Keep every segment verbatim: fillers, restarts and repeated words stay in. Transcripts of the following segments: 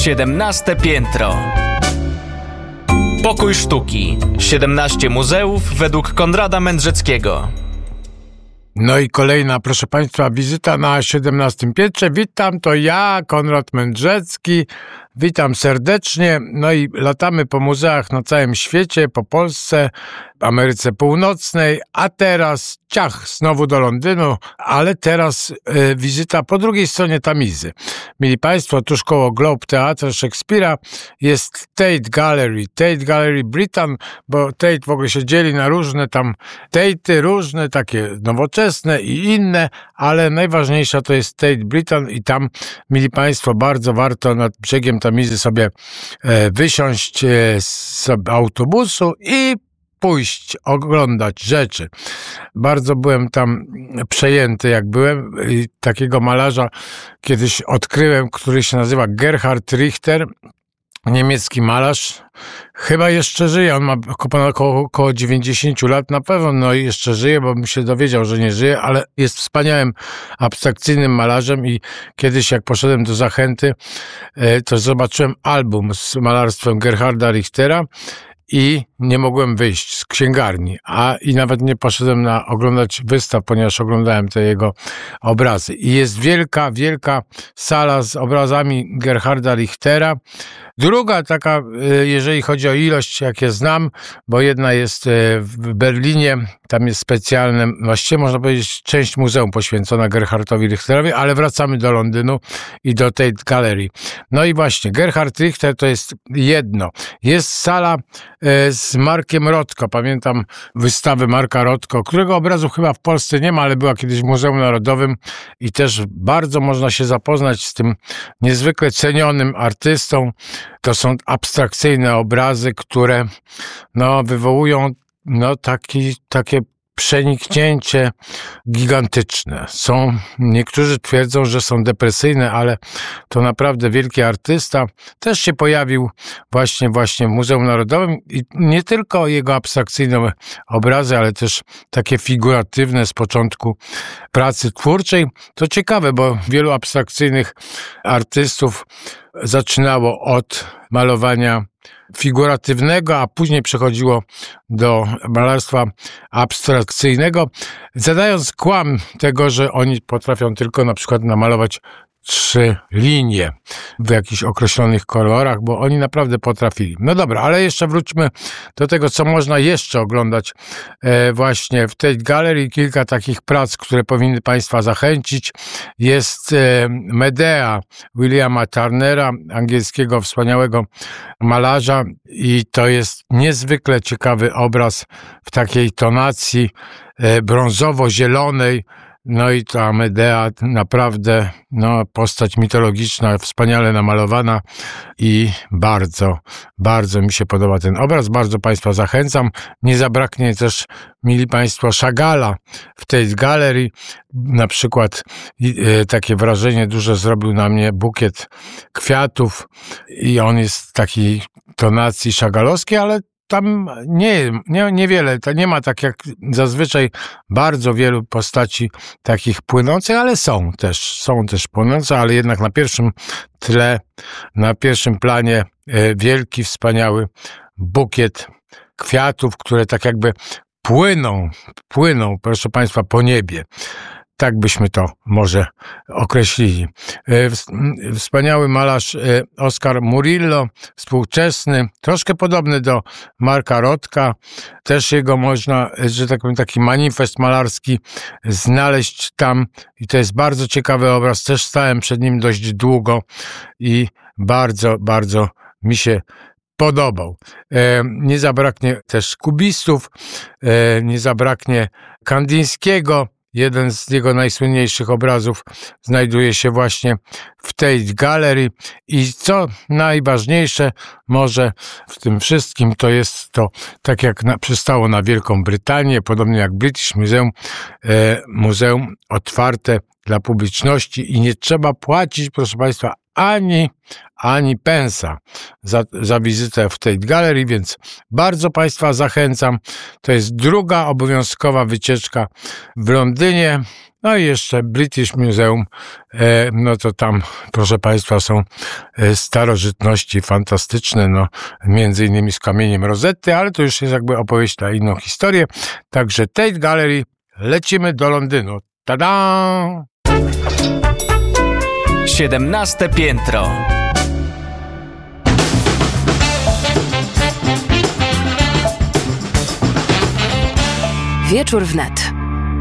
siedemnaste piętro. Pokój sztuki. siedemnaście muzeów według Konrada Mędrzeckiego. No i kolejna, proszę Państwa, wizyta na siedemnastym piętrze. Witam, to ja, Konrad Mędrzecki. Witam serdecznie. No i latamy po muzeach na całym świecie, po Polsce, Ameryce Północnej, a teraz ciach, znowu do Londynu, ale teraz y, wizyta po drugiej stronie Tamizy. Mili Państwo, tuż koło Globe Theatre Szekspira jest Tate Gallery, Tate Gallery Britain, bo Tate w ogóle się dzieli na różne tam Tate'y, różne takie nowoczesne i inne, ale najważniejsza to jest Tate Britain i tam, mili Państwo, bardzo warto nad brzegiem Tamizy sobie e, wysiąść e, z autobusu i pójść, oglądać rzeczy. Bardzo byłem tam przejęty, jak byłem. I takiego malarza kiedyś odkryłem, który się nazywa Gerhard Richter, niemiecki malarz. Chyba jeszcze żyje, on ma około, około dziewięćdziesiąt lat na pewno, no i jeszcze żyje, bo bym się dowiedział, że nie żyje, ale jest wspaniałym, abstrakcyjnym malarzem i kiedyś jak poszedłem do Zachęty, to zobaczyłem album z malarstwem Gerharda Richtera i nie mogłem wyjść z księgarni, a i nawet nie poszedłem na oglądać wystaw, ponieważ oglądałem te jego obrazy. I jest wielka, wielka sala z obrazami Gerharda Richtera. Druga taka, jeżeli chodzi o ilość, jakie znam, bo jedna jest w Berlinie, tam jest specjalne, właściwie można powiedzieć, część muzeum poświęcona Gerhardowi Richterowi, ale wracamy do Londynu i do Tate Gallery. No i właśnie, Gerhard Richter to jest jedno. Jest sala z Markiem Rothko. Pamiętam wystawę Marka Rothko, którego obrazów chyba w Polsce nie ma, ale była kiedyś w Muzeum Narodowym i też bardzo można się zapoznać z tym niezwykle cenionym artystą. To są abstrakcyjne obrazy, które no, wywołują no, taki, takie przeniknięcie gigantyczne. Są, niektórzy twierdzą, że są depresyjne, ale to naprawdę wielki artysta. Też się pojawił właśnie, właśnie w Muzeum Narodowym i nie tylko jego abstrakcyjne obrazy, ale też takie figuratywne z początku pracy twórczej. To ciekawe, bo wielu abstrakcyjnych artystów zaczynało od malowania figuratywnego, a później przechodziło do malarstwa abstrakcyjnego, zadając kłam tego, że oni potrafią tylko na przykład namalować trzy linie w jakichś określonych kolorach, bo oni naprawdę potrafili. No dobra, ale jeszcze wróćmy do tego, co można jeszcze oglądać e, właśnie w Tate Gallery. Kilka takich prac, które powinny Państwa zachęcić. Jest e, Medea Williama Turnera, angielskiego wspaniałego malarza i to jest niezwykle ciekawy obraz w takiej tonacji e, brązowo-zielonej. No i ta Medea naprawdę, no, postać mitologiczna, wspaniale namalowana i bardzo, bardzo mi się podoba ten obraz, bardzo Państwa zachęcam. Nie zabraknie też, mili Państwo, Chagalla w tej Gallery. Na przykład e, takie wrażenie duże zrobił na mnie bukiet kwiatów i on jest takiej tonacji chagallowskiej, ale tam nie, nie, niewiele, to nie ma tak jak zazwyczaj bardzo wielu postaci takich płynących, ale są też, są też płynące, ale jednak na pierwszym tle, na pierwszym planie wielki, wspaniały bukiet kwiatów, które tak jakby płyną, płyną, proszę Państwa, po niebie. Tak byśmy to może określili. Wspaniały malarz Oscar Murillo, współczesny, troszkę podobny do Marka Rothka. Też jego można, że tak powiem, taki manifest malarski znaleźć tam. I to jest bardzo ciekawy obraz. Też stałem przed nim dość długo i bardzo, bardzo mi się podobał. Nie zabraknie też kubistów, nie zabraknie Kandińskiego. Jeden z jego najsłynniejszych obrazów znajduje się właśnie w Tate Gallery i co najważniejsze może w tym wszystkim, to jest to, tak jak na, przystało na Wielką Brytanię, podobnie jak British Museum, e, muzeum otwarte dla publiczności i nie trzeba płacić, proszę Państwa, ani, ani pensa za, za wizytę w Tate Gallery, więc bardzo Państwa zachęcam. To jest druga obowiązkowa wycieczka w Londynie. No i jeszcze British Museum, no to tam, proszę Państwa, są starożytności fantastyczne, no między innymi z kamieniem Rosetty, ale to już jest jakby opowieść na inną historię. Także Tate Gallery, lecimy do Londynu. Tada! siedemnaste piętro. Wieczór wnet.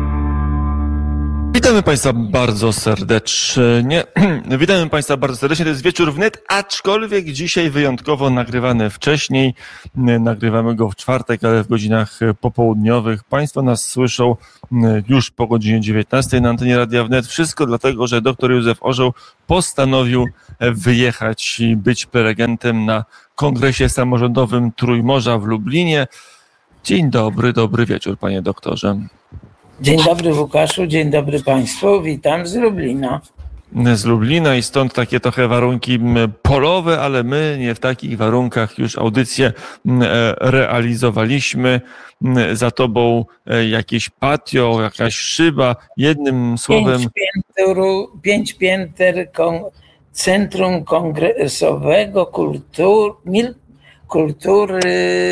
Witamy Państwa bardzo serdecznie. Witamy Państwa bardzo serdecznie. To jest Wieczór wnet, aczkolwiek dzisiaj wyjątkowo nagrywany wcześniej. Nagrywamy go w czwartek, ale w godzinach popołudniowych. Państwo nas słyszą już po godzinie dziewiętnastej na antenie Radia Wnet. Wszystko dlatego, że dr Józef Orzeł postanowił wyjechać i być prelegentem na Kongresie Samorządowym Trójmorza w Lublinie. Dzień dobry, dobry wieczór, panie doktorze. Dzień dobry Łukaszu, dzień dobry Państwu, witam z Lublina. Z Lublina i stąd takie trochę warunki polowe, ale my nie w takich warunkach już audycję realizowaliśmy. Za tobą jakieś patio, jakaś szyba, jednym słowem... Pięć pięter, pięć pięter kon, Centrum Kongresowego Kultur, Mil, Kultury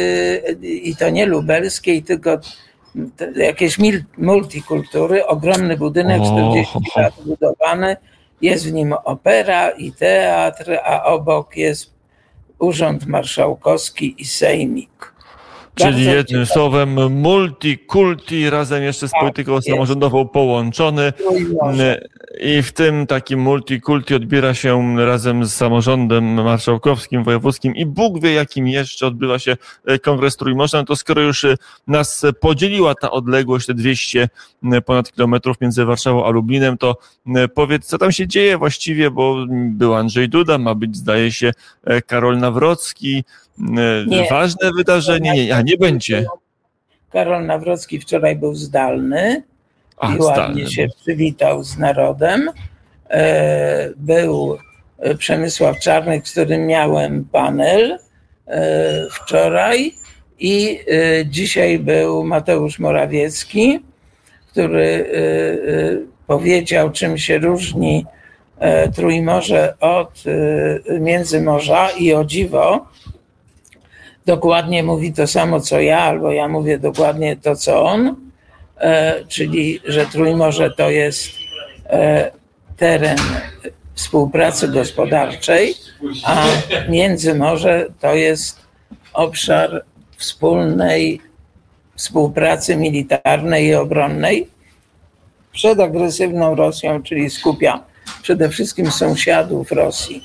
i to nie lubelskiej, tylko jakieś multikultury, ogromny budynek, czterdzieści lat budowany, jest w nim opera i teatr, a obok jest Urząd Marszałkowski i Sejmik. Czyli Bardzo jednym ciekawe. słowem multikulti, razem jeszcze z Tak, polityką jest. samorządową połączony. Trójmorze. I w tym takim multikulti odbiera się razem z samorządem marszałkowskim, wojewódzkim i Bóg wie jakim jeszcze odbywa się Kongres Trójmorza. No to skoro już nas podzieliła ta odległość, te dwieście ponad kilometrów między Warszawą a Lublinem, to powiedz, co tam się dzieje właściwie, bo był Andrzej Duda, ma być, zdaje się, Karol Nawrocki. Nie. Ważne wydarzenie, nie, a nie będzie. Karol Nawrocki wczoraj był zdalny A, i ładnie zdalny. się przywitał z narodem. E, Był Przemysław Czarnek, z którym miałem panel e, wczoraj i e, dzisiaj był Mateusz Morawiecki, który e, e, powiedział, czym się różni e, Trójmorze od e, Międzymorza i o dziwo dokładnie mówi to samo, co ja, albo ja mówię dokładnie to, co on, e, czyli, że Trójmorze to jest e, teren współpracy gospodarczej, a Międzymorze to jest obszar wspólnej współpracy militarnej i obronnej przed agresywną Rosją, czyli skupia przede wszystkim sąsiadów Rosji.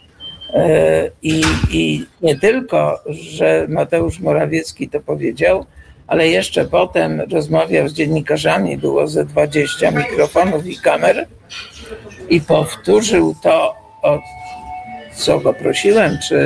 I, I nie tylko, że Mateusz Morawiecki to powiedział, ale jeszcze potem rozmawiał z dziennikarzami, było ze dwadzieścia mikrofonów i kamer i powtórzył to, o co go prosiłem, czy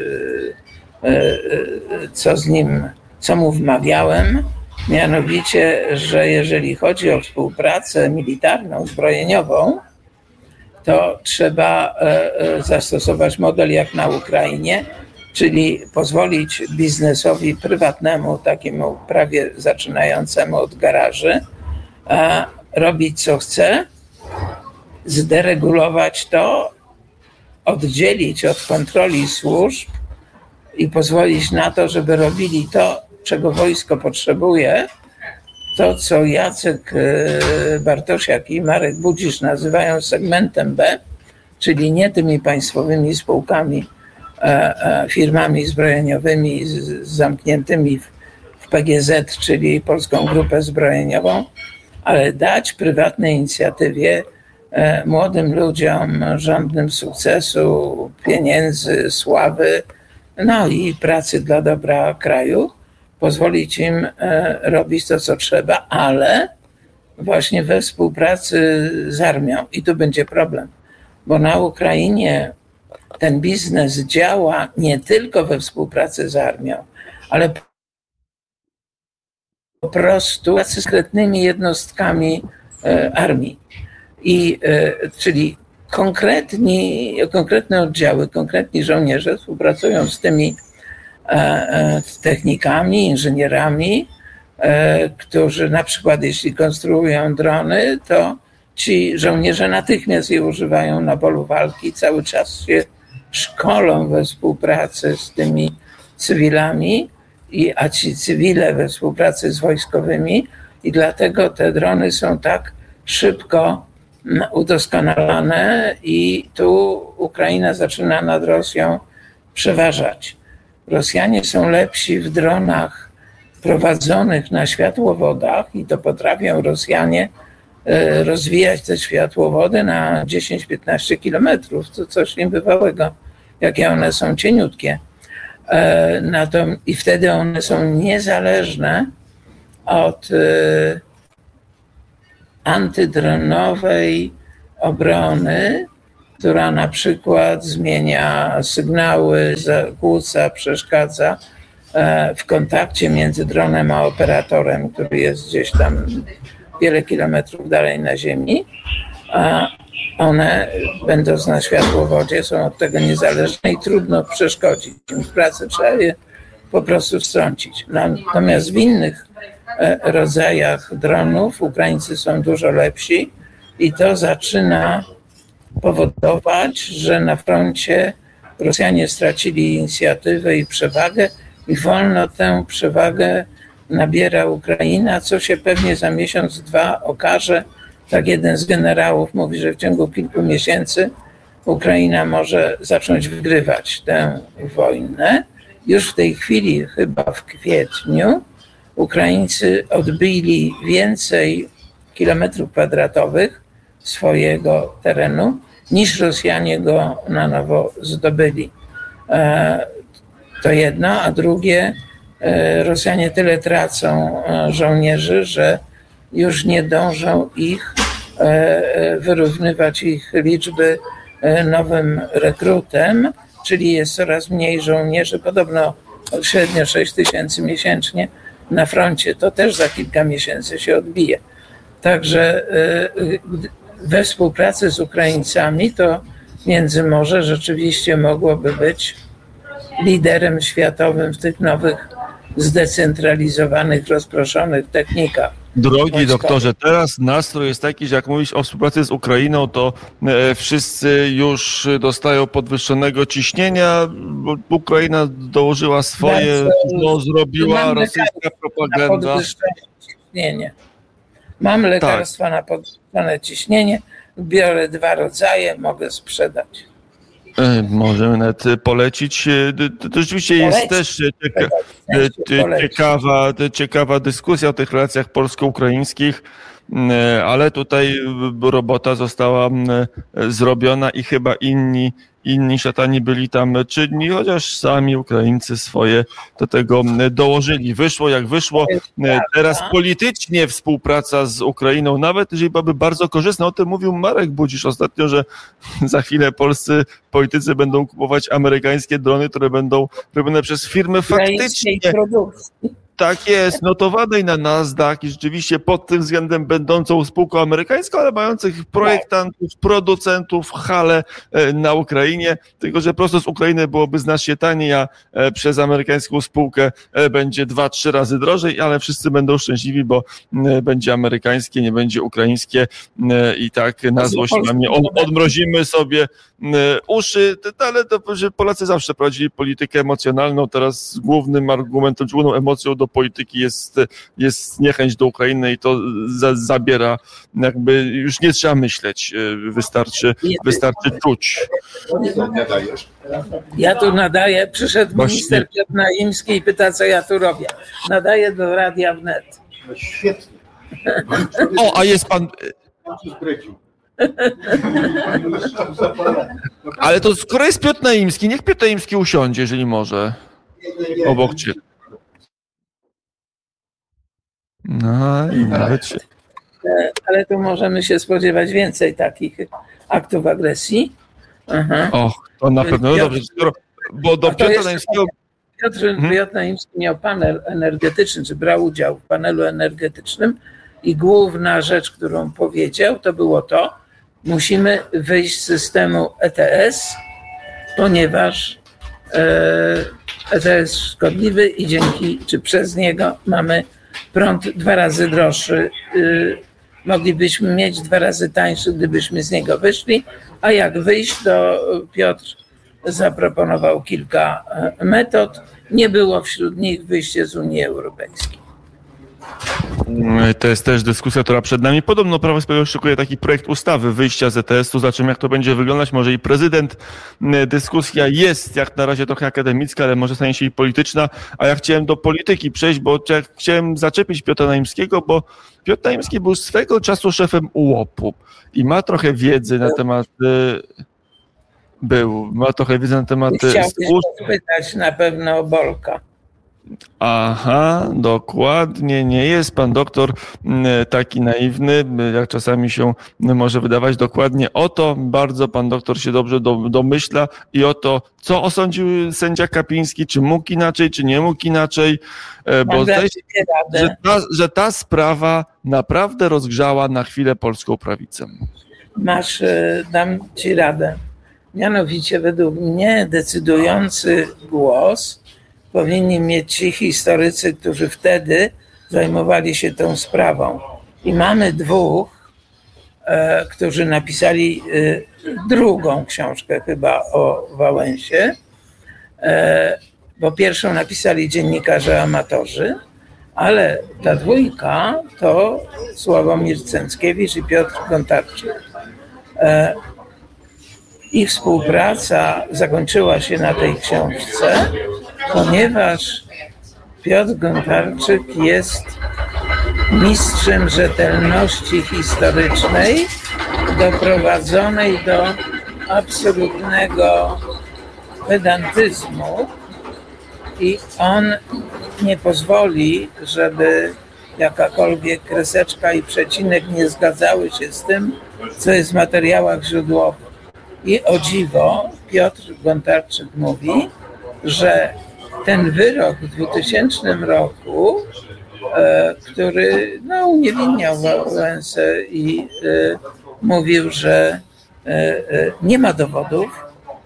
co z nim, co mu wmawiałem, mianowicie, że jeżeli chodzi o współpracę militarną, zbrojeniową, to trzeba zastosować model jak na Ukrainie, czyli pozwolić biznesowi prywatnemu, takiemu prawie zaczynającemu od garaży, robić co chce, zderegulować to, oddzielić od kontroli służb i pozwolić na to, żeby robili to, czego wojsko potrzebuje, to, co Jacek Bartosiak i Marek Budzisz nazywają segmentem B, czyli nie tymi państwowymi spółkami, firmami zbrojeniowymi zamkniętymi w P G Z, czyli Polską Grupę Zbrojeniową, ale dać prywatnej inicjatywie, młodym ludziom, żądnym sukcesu, pieniędzy, sławy, no i pracy dla dobra kraju, pozwolić im robić to, co trzeba, ale właśnie we współpracy z armią. I tu będzie problem, bo na Ukrainie ten biznes działa nie tylko we współpracy z armią, ale po prostu z konkretnymi jednostkami armii. I, czyli konkretni, konkretne oddziały, konkretni żołnierze współpracują z tymi technikami, inżynierami, którzy na przykład jeśli konstruują drony, to ci żołnierze natychmiast je używają na polu walki, cały czas się szkolą we współpracy z tymi cywilami, i, a ci cywile we współpracy z wojskowymi i dlatego te drony są tak szybko udoskonalane i tu Ukraina zaczyna nad Rosją przeważać. Rosjanie są lepsi w dronach prowadzonych na światłowodach i to potrafią Rosjanie rozwijać te światłowody na dziesięć piętnaście kilometrów, to coś niebywałego, jakie one są cieniutkie. I wtedy one są niezależne od antydronowej obrony, która na przykład zmienia sygnały, zakłóca, przeszkadza w kontakcie między dronem a operatorem, który jest gdzieś tam wiele kilometrów dalej na ziemi, a one, będąc na światłowodzie, są od tego niezależne i trudno przeszkodzić. W pracy trzeba je po prostu strącić. Natomiast w innych rodzajach dronów Ukraińcy są dużo lepsi i to zaczyna powodować, że na froncie Rosjanie stracili inicjatywę i przewagę i wolno tę przewagę nabiera Ukraina, co się pewnie za miesiąc, dwa okaże. Tak jeden z generałów mówi, że w ciągu kilku miesięcy Ukraina może zacząć wygrywać tę wojnę. Już w tej chwili, chyba w kwietniu, Ukraińcy odbili więcej kilometrów kwadratowych swojego terenu, niż Rosjanie go na nowo zdobyli. To jedno, a drugie, Rosjanie tyle tracą żołnierzy, że już nie dążą ich wyrównywać ich liczby nowym rekrutem, czyli jest coraz mniej żołnierzy, podobno średnio sześć tysięcy miesięcznie na froncie, to też za kilka miesięcy się odbije. Także we współpracy z Ukraińcami to Międzymorze rzeczywiście mogłoby być liderem światowym w tych nowych, zdecentralizowanych, rozproszonych technikach. Drogi wojskowych. doktorze, teraz nastrój jest taki, że jak mówisz o współpracy z Ukrainą, to e, wszyscy już dostają podwyższonego ciśnienia, bo Ukraina dołożyła swoje, no, zrobiła rosyjska propaganda. Na podwyższone ciśnienie. Mam lekarstwa tak. na podwyższone ciśnienie, biorę dwa rodzaje, mogę sprzedać. Możemy nawet polecić. To, to rzeczywiście jest też cieka, ciekawa, ciekawa dyskusja o tych relacjach polsko-ukraińskich, ale tutaj robota została zrobiona i chyba inni, inni szatani byli tam czynni, chociaż sami Ukraińcy swoje do tego dołożyli. Wyszło jak wyszło. Teraz politycznie współpraca z Ukrainą, nawet jeżeli byłaby bardzo korzystna, o tym mówił Marek Budzisz ostatnio, że za chwilę polscy politycy będą kupować amerykańskie drony, które będą robione przez firmy faktycznie. Tak jest, notowanej na Nasdaq i rzeczywiście pod tym względem będącą spółką amerykańską, ale mających projektantów, producentów, hale na Ukrainie, tylko że prosto z Ukrainy byłoby znacznie taniej, a przez amerykańską spółkę będzie dwa, trzy razy drożej, ale wszyscy będą szczęśliwi, bo będzie amerykańskie, nie będzie ukraińskie i tak na złość na mnie odmrozimy sobie uszy, ale to, że Polacy zawsze prowadzili politykę emocjonalną, teraz głównym argumentem, główną emocją do polityki jest, jest niechęć do Ukrainy i to za, zabiera, jakby już nie trzeba myśleć, wystarczy, wystarczy czuć. Ja tu nadaję, przyszedł minister Piotr Naimski i pyta, co ja tu robię. Nadaję do Radia Wnet. No świetnie. O, a jest pan... Ale to skoro jest Piotr Naimski, niech Piotr Naimski usiądzie, jeżeli może. Obok cię. No i nawet się... Ale tu możemy się spodziewać więcej takich aktów agresji. Aha. Och, to na pewno. No dobrze, skoro, bo do Piotra Naimskiego... Piotr, hmm? Piotr Naimski miał panel energetyczny, czy brał udział w panelu energetycznym i główna rzecz, którą powiedział, to było to, musimy wyjść z systemu E T S, ponieważ E T S szkodliwy i dzięki czy przez niego mamy prąd dwa razy droższy. Moglibyśmy mieć dwa razy tańszy, gdybyśmy z niego wyszli, a jak wyjść, to Piotr zaproponował kilka metod. Nie było wśród nich wyjście z Unii Europejskiej. To jest też dyskusja, która przed nami. Podobno Prawo i Sprawiedliwość szykuje taki projekt ustawy wyjścia z E T S-u. Zobaczymy, jak to będzie wyglądać. Może i prezydent. Dyskusja jest jak na razie trochę akademicka, ale może stanie się i polityczna. A ja chciałem do polityki przejść, bo chciałem zaczepić Piotra Naimskiego, bo Piotr Naimski był swego czasu szefem U O P-u i ma trochę wiedzy na temat... Był, ma trochę wiedzy na temat... Chciałbyś spytać na pewno o Bolka. Aha, dokładnie. Nie jest pan doktor taki naiwny, jak czasami się może wydawać. Dokładnie o to bardzo pan doktor się dobrze domyśla i o to, co osądził sędzia Kapiński, czy mógł inaczej, czy nie mógł inaczej, bo zdaje się, że ta, że ta sprawa naprawdę rozgrzała na chwilę polską prawicę. Masz, dam ci radę. Mianowicie według mnie decydujący głos powinni mieć ci historycy, którzy wtedy zajmowali się tą sprawą. I mamy dwóch, e, którzy napisali e, drugą książkę chyba o Wałęsie, e, bo pierwszą napisali dziennikarze amatorzy, ale ta dwójka to Sławomir Cęckiewicz i Piotr Gontarczyk. E, Ich współpraca zakończyła się na tej książce, ponieważ Piotr Gontarczyk jest mistrzem rzetelności historycznej, doprowadzonej do absolutnego pedantyzmu i on nie pozwoli, żeby jakakolwiek kreseczka i przecinek nie zgadzały się z tym, co jest w materiałach źródłowych. I o dziwo Piotr Gontarczyk mówi, że ten wyrok w dwutysięcznym roku, e, który no, uniewinniał Wałęsę i e, mówił, że e, e, nie ma dowodów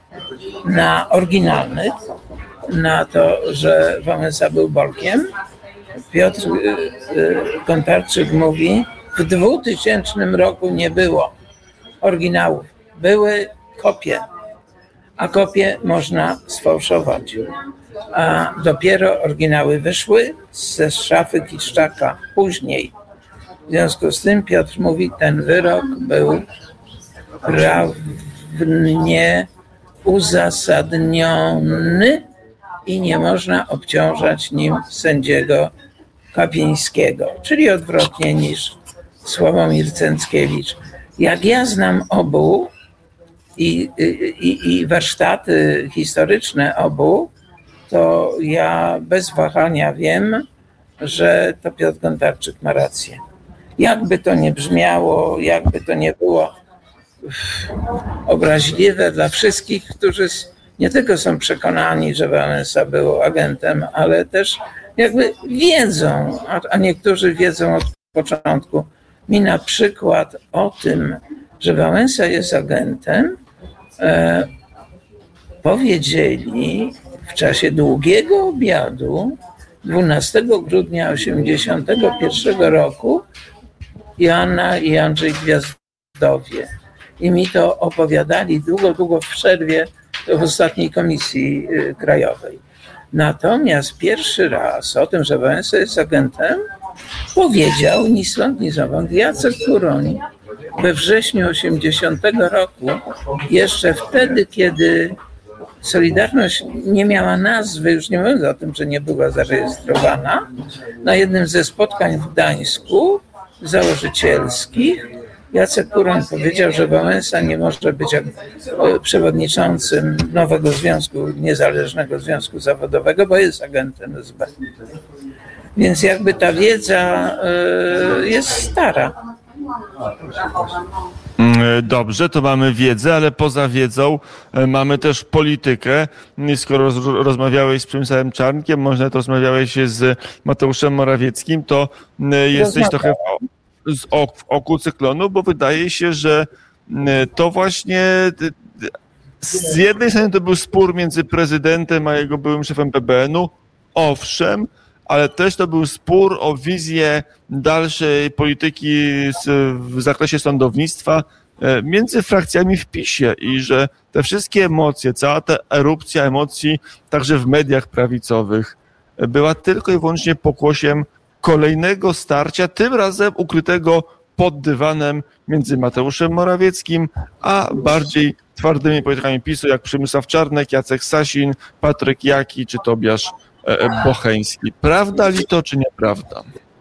na oryginalnych, na to, że Wałęsa był Bolkiem. Piotr e, e, Gontarczyk mówi, w dwutysięcznym roku nie było oryginałów, były kopie, a kopie można sfałszować. A dopiero oryginały wyszły ze szafy Kiszczaka później. W związku z tym Piotr mówi, ten wyrok był prawnie uzasadniony i nie można obciążać nim sędziego Kapińskiego, czyli odwrotnie niż Sławomir Cęckiewicz. Jak ja znam obu i, i, i warsztaty historyczne obu, to ja bez wahania wiem, że to Piotr Gontarczyk ma rację. Jakby to nie brzmiało, jakby to nie było obraźliwe dla wszystkich, którzy nie tylko są przekonani, że Wałęsa był agentem, ale też jakby wiedzą, a, a niektórzy wiedzą od początku. Mi na przykład o tym, że Wałęsa jest agentem, e, powiedzieli w czasie długiego obiadu dwunastego grudnia osiemdziesiątego pierwszego roku Joanna i Andrzej Gwiazdowie. I mi to opowiadali długo, długo w przerwie w ostatniej komisji krajowej. Natomiast pierwszy raz o tym, że Wałęsa jest agentem, powiedział ni stąd, ni zowąd Jacek Kuroń we wrześniu osiemdziesiątego roku, jeszcze wtedy, kiedy Solidarność nie miała nazwy, już nie mówiąc o tym, że nie była zarejestrowana, na jednym ze spotkań w Gdańsku założycielskich Jacek Kuroń powiedział, że Wałęsa nie może być przewodniczącym nowego związku, niezależnego związku zawodowego, bo jest agentem S B. Więc jakby ta wiedza jest stara. Dobrze, to mamy wiedzę, ale poza wiedzą mamy też politykę. Skoro roz, rozmawiałeś z Przemysławem Czarnkiem, może nawet rozmawiałeś z Mateuszem Morawieckim, to jesteś trochę w, w oku cyklonu, bo wydaje się, że to właśnie z jednej strony to był spór między prezydentem a jego byłym szefem P B N u, owszem, ale też to był spór o wizję dalszej polityki w zakresie sądownictwa między frakcjami w PiSie i że te wszystkie emocje, cała ta erupcja emocji, także w mediach prawicowych, była tylko i wyłącznie pokłosiem kolejnego starcia, tym razem ukrytego pod dywanem między Mateuszem Morawieckim a bardziej twardymi politykami PiSu, jak Przemysław Czarnek, Jacek Sasin, Patryk Jaki czy Tobiasz Bocheński. Prawda li to, czy nieprawda?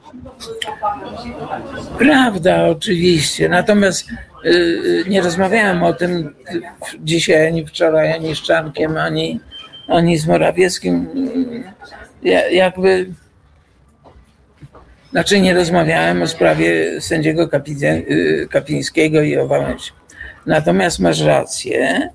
Prawda, oczywiście. Natomiast yy, nie rozmawiałem o tym dzisiaj, ani wczoraj, ani z Czarnkiem, ani, ani z Morawieckim. Ja, jakby... Znaczy nie rozmawiałem o sprawie sędziego Kapińskiego i o Wałęsie. Natomiast masz rację.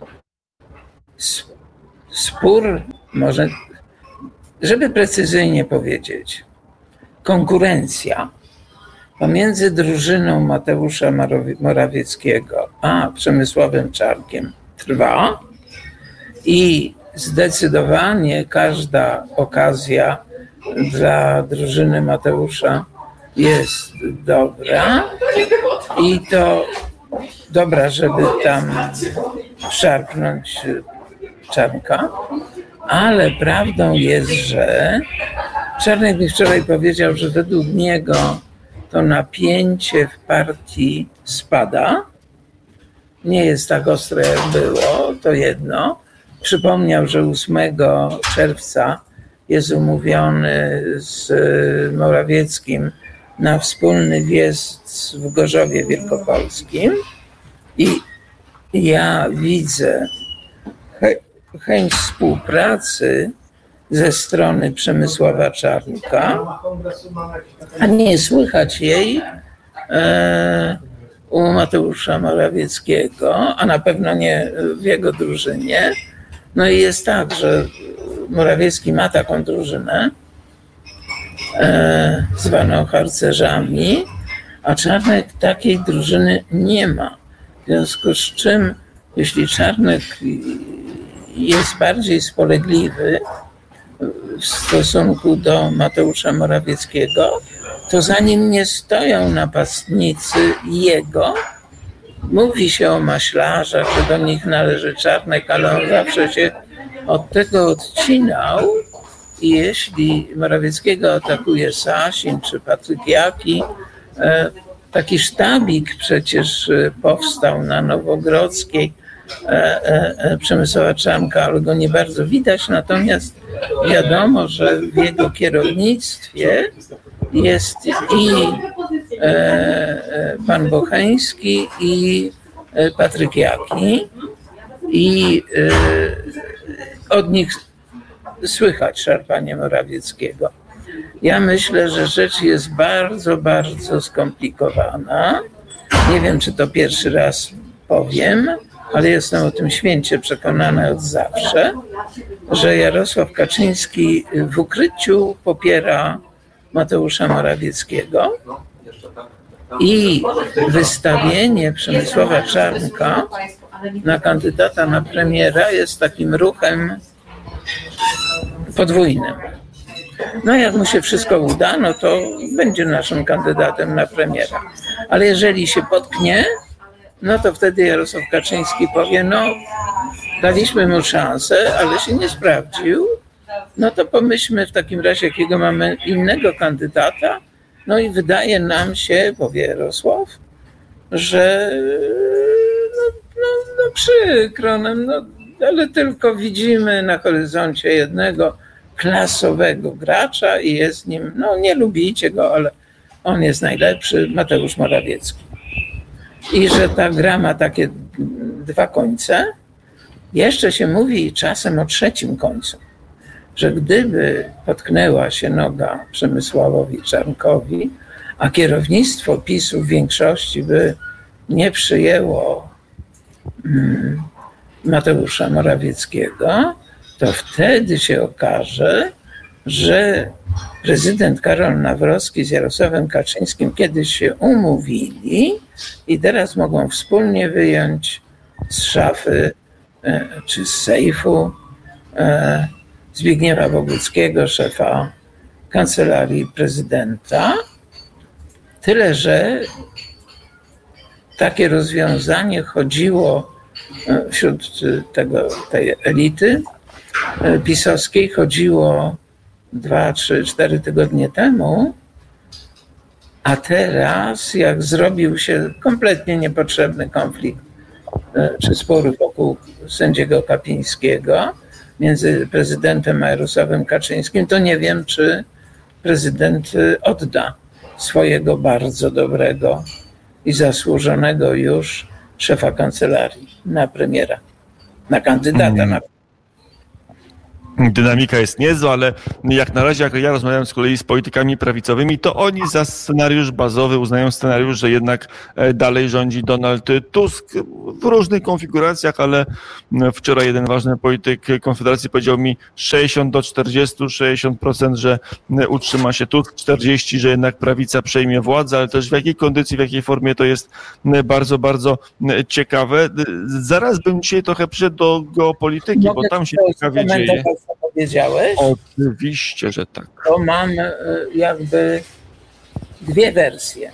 Spór, może, żeby precyzyjnie powiedzieć, konkurencja pomiędzy drużyną Mateusza Morawieckiego a Przemysławem Czarnkiem trwa i zdecydowanie każda okazja dla drużyny Mateusza jest dobra i to dobra, żeby tam szarpnąć Czarnka, ale prawdą jest, że Czarnek mi wczoraj powiedział, że według niego to napięcie w partii spada. Nie jest tak ostre, jak było, to jedno. Przypomniał, że ósmego czerwca jest umówiony z Morawieckim na wspólny wjazd w Gorzowie Wielkopolskim i ja widzę chęć współpracy ze strony Przemysława Czarnka, a nie słychać jej e, u Mateusza Morawieckiego, a na pewno nie w jego drużynie. No i jest tak, że Morawiecki ma taką drużynę e, zwaną harcerzami, a Czarnek takiej drużyny nie ma. W związku z czym, jeśli Czarnek jest bardziej spolegliwy w stosunku do Mateusza Morawieckiego, to za nim nie stoją napastnicy jego. Mówi się o maślarzach, że do nich należy Czarnek, ale on zawsze się od tego odcinał i jeśli Morawieckiego atakuje Sasin czy Patryk Jaki, taki sztabik przecież powstał na Nowogrodzkiej Przemysława Czarnka, ale go nie bardzo widać, natomiast wiadomo, że w jego kierownictwie jest i pan Bocheński i Patryk Jaki i od nich słychać szarpanie Morawieckiego. Ja myślę, że rzecz jest bardzo, bardzo skomplikowana. Nie wiem, czy to pierwszy raz powiem, ale jestem o tym święcie przekonana od zawsze, że Jarosław Kaczyński w ukryciu popiera Mateusza Morawieckiego i wystawienie Przemysława Czarnka na kandydata na premiera jest takim ruchem podwójnym. No jak mu się wszystko uda, no to będzie naszym kandydatem na premiera. Ale jeżeli się potknie, no to wtedy Jarosław Kaczyński powie, no daliśmy mu szansę, ale się nie sprawdził, no to pomyślmy w takim razie, jakiego mamy innego kandydata. No i wydaje nam się, powie Jarosław, że no, no, no przykro nam, no, ale tylko widzimy na horyzoncie jednego klasowego gracza i jest nim, no nie lubicie go, ale on jest najlepszy, Mateusz Morawiecki. I że ta gra ma takie dwa końce. Jeszcze się mówi czasem o trzecim końcu, że gdyby potknęła się noga Przemysławowi Czarnkowi, a kierownictwo PiSu w większości by nie przyjęło mm, Mateusza Morawieckiego, to wtedy się okaże, że prezydent Karol Nawrocki z Jarosławem Kaczyńskim kiedyś się umówili i teraz mogą wspólnie wyjąć z szafy czy z sejfu Zbigniewa Boguckiego, szefa Kancelarii Prezydenta. Tyle, że takie rozwiązanie chodziło wśród tego, tej elity pisowskiej, chodziło dwa, trzy, cztery tygodnie temu, a teraz, jak zrobił się kompletnie niepotrzebny konflikt czy spór wokół sędziego Kapińskiego między prezydentem a Jarosławem Kaczyńskim, to nie wiem, czy prezydent odda swojego bardzo dobrego i zasłużonego już szefa kancelarii na premiera, na kandydata mm. na Dynamika jest niezła, ale jak na razie, jak ja rozmawiam z kolei z politykami prawicowymi, to oni za scenariusz bazowy uznają scenariusz, że jednak dalej rządzi Donald Tusk w różnych konfiguracjach, ale wczoraj jeden ważny polityk Konfederacji powiedział mi sześćdziesiąt do czterdziestu, sześćdziesiąt procent, że utrzyma się Tusk, czterdzieści procent, że jednak prawica przejmie władzę, ale też w jakiej kondycji, w jakiej formie, to jest bardzo, bardzo ciekawe. Zaraz bym dzisiaj trochę przyszedł do geopolityki, Mogę bo tam się ciekawie dzieje. Co powiedziałeś? Oczywiście, że tak. To mam jakby dwie wersje.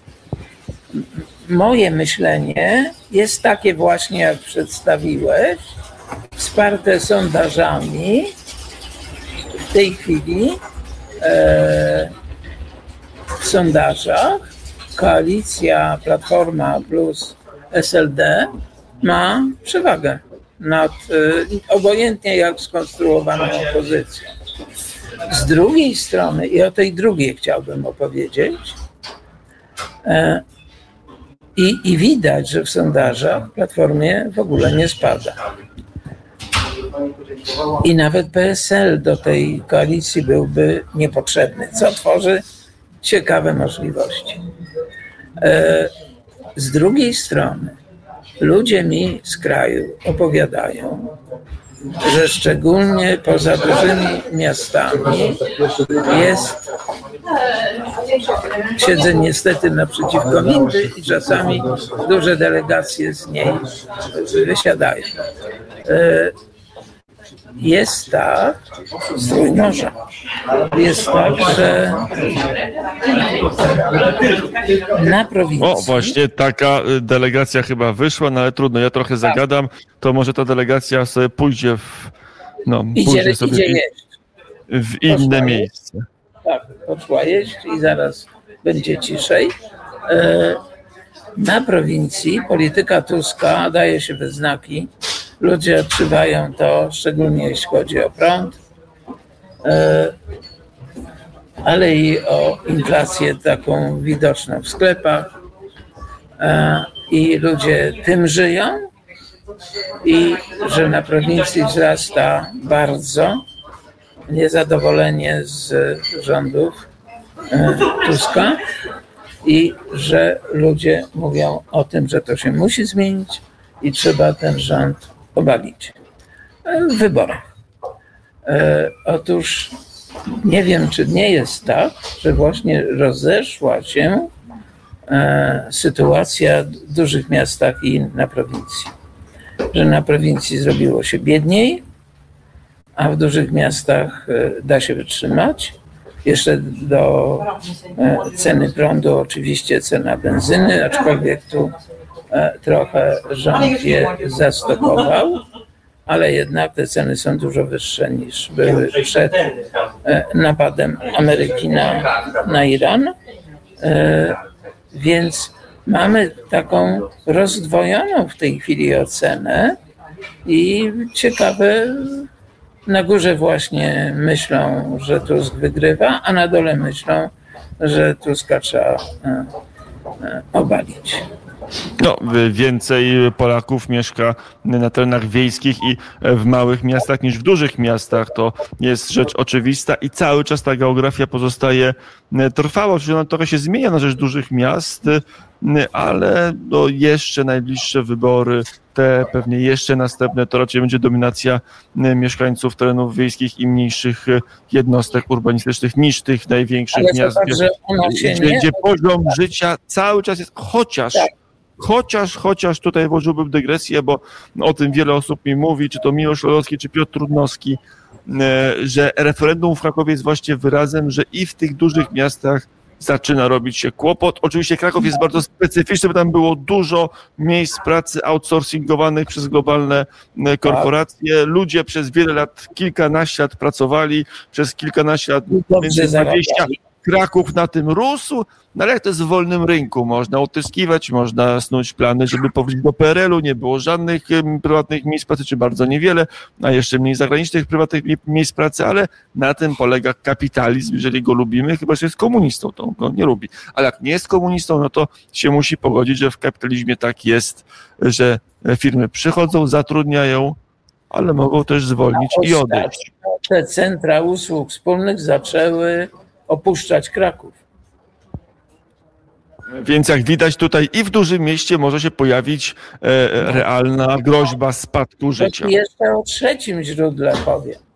Moje myślenie jest takie właśnie, jak przedstawiłeś, wsparte sondażami. W tej chwili e, w sondażach koalicja Platforma plus S L D ma przewagę nad y, obojętnie jak skonstruowaną opozycją. Z drugiej strony, i o tej drugiej chciałbym opowiedzieć, e, i, i widać, że w sondażach Platformie w ogóle nie spada. I nawet P S L do tej koalicji byłby niepotrzebny, co tworzy ciekawe możliwości. E, z drugiej strony, ludzie mi z kraju opowiadają, że szczególnie poza dużymi miastami jest, siedzę niestety naprzeciwko windy i czasami duże delegacje z niej wysiadają. Jest tak, z Trójmorza, jest tak, że na prowincji... O, właśnie taka delegacja chyba wyszła, no ale trudno, ja trochę zagadam, to może ta delegacja sobie pójdzie w... No, idzie, pójdzie sobie idzie jeść. w inne Poszła miejsce. Jeść. Tak, poszła jeść i zaraz będzie ciszej. Na prowincji polityka Tuska daje się we znaki. Ludzie odczuwają to, szczególnie jeśli chodzi o prąd, ale i o inflację taką widoczną w sklepach. I ludzie tym żyją i że na prowincji wzrasta bardzo niezadowolenie z rządów Tuska i że ludzie mówią o tym, że to się musi zmienić i trzeba ten rząd obalić w wyborach. E, otóż nie wiem, czy nie jest tak, że właśnie rozeszła się e, sytuacja w dużych miastach i na prowincji. Że na prowincji zrobiło się biedniej, a w dużych miastach e, da się wytrzymać. Jeszcze do e, ceny prądu oczywiście cena benzyny, aczkolwiek tu trochę rząd je zastopował, ale jednak te ceny są dużo wyższe niż były przed napadem Ameryki na, na Iran. Więc mamy taką rozdwojoną w tej chwili ocenę i ciekawe, na górze właśnie myślą, że Tusk wygrywa, a na dole myślą, że Tuska trzeba obalić. No, więcej Polaków mieszka na terenach wiejskich i w małych miastach niż w dużych miastach. To jest rzecz oczywista i cały czas ta geografia pozostaje trwała. Oczywiście ona trochę się zmienia na rzecz dużych miast, ale no jeszcze najbliższe wybory, te pewnie jeszcze następne, to raczej będzie dominacja mieszkańców terenów wiejskich i mniejszych jednostek urbanistycznych niż tych największych Ale miast, to tak, że ona się gdzie, nie... gdzie poziom życia cały czas jest, chociaż Tak. Chociaż, chociaż tutaj włożyłbym dygresję, bo o tym wiele osób mi mówi, czy to Miłosz Lorowski, czy Piotr Trudnowski, że referendum w Krakowie jest właśnie wyrazem, że i w tych dużych miastach zaczyna robić się kłopot. Oczywiście Kraków jest bardzo specyficzny, bo tam było dużo miejsc pracy outsourcingowanych przez globalne korporacje. Ludzie przez wiele lat, kilkanaście lat pracowali, przez kilkanaście lat, między dwadzieścia. Kraków na tym rósł, no ale jak to jest w wolnym rynku, można utyskiwać, można snuć plany, żeby powrócić do P R L u, nie było żadnych prywatnych miejsc pracy, czy bardzo niewiele, a jeszcze mniej zagranicznych prywatnych miejsc pracy, ale na tym polega kapitalizm, jeżeli go lubimy, chyba że jest komunistą, to go nie lubi. Ale jak nie jest komunistą, no to się musi pogodzić, że w kapitalizmie tak jest, że firmy przychodzą, zatrudniają, ale mogą też zwolnić i odejść. Te centra usług wspólnych zaczęły opuszczać Kraków. Więc jak widać tutaj i w dużym mieście może się pojawić e, realna groźba spadku życia. I jeszcze o trzecim źródle powiem.